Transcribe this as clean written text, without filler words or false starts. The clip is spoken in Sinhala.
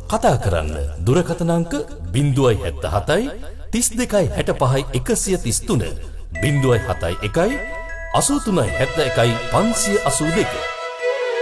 කතා කරන්න දුරකථන අංක 077 32 65 133 071 83 71 582